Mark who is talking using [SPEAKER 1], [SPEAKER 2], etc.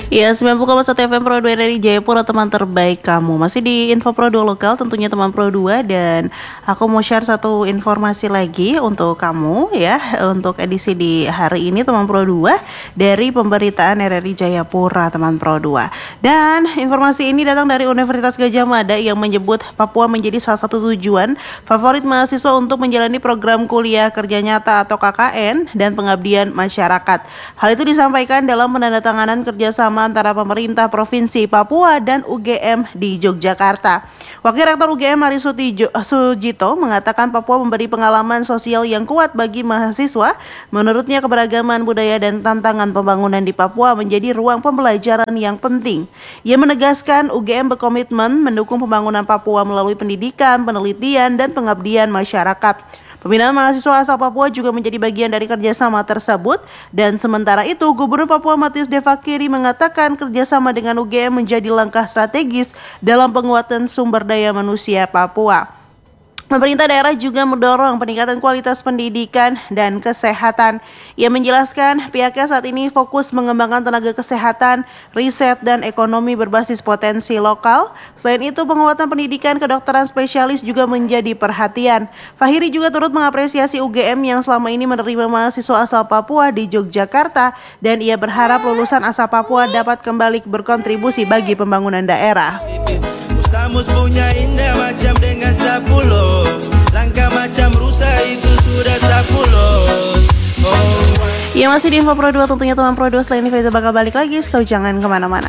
[SPEAKER 1] Ya, 90,1 FM Pro 2 dari Jayapura, teman terbaik kamu. Masih di Info Pro 2 Lokal, tentunya teman Pro 2. Dan aku mau share satu informasi lagi untuk kamu ya, untuk edisi di hari ini teman Pro 2 dari pemberitaan RRI Jayapura, teman Pro 2. Dan informasi ini datang dari Universitas Gadjah Mada yang menyebut Papua menjadi salah satu tujuan favorit mahasiswa untuk menjalani program kuliah kerja nyata atau KKN dan pengabdian masyarakat. Hal itu disampaikan dalam penandatanganan kerjasama antara pemerintah Provinsi Papua dan UGM di Yogyakarta. Wakil Rektor UGM Hari Sujito mengatakan Papua memberi pengalaman sosial yang kuat bagi mahasiswa. Menurutnya keberagaman budaya dan tantangan pembangunan di Papua menjadi ruang pembelajaran yang penting. Ia menegaskan UGM berkomitmen mendukung pembangunan Papua melalui pendidikan, penelitian, dan pengabdian masyarakat. Pembinaan mahasiswa asal Papua juga menjadi bagian dari kerjasama tersebut. Dan sementara itu, Gubernur Papua Matius Devakiri mengatakan kerjasama dengan UGM menjadi langkah strategis dalam penguatan sumber daya manusia Papua. Pemerintah daerah juga mendorong peningkatan kualitas pendidikan dan kesehatan. Ia menjelaskan pihaknya saat ini fokus mengembangkan tenaga kesehatan, riset, dan ekonomi berbasis potensi lokal. Selain itu, penguatan pendidikan kedokteran spesialis juga menjadi perhatian. Fahiri juga turut mengapresiasi UGM yang selama ini menerima mahasiswa asal Papua di Yogyakarta, dan ia berharap lulusan asal Papua dapat kembali berkontribusi bagi pembangunan daerah.
[SPEAKER 2] Samus punya indah macam dengan 10 langkah macam rusa itu sudah 10.
[SPEAKER 1] Ya, masih di Info Pro 2, tentunya teman Pro 2. Selain ini Faiza bakal balik lagi, so jangan kemana-mana.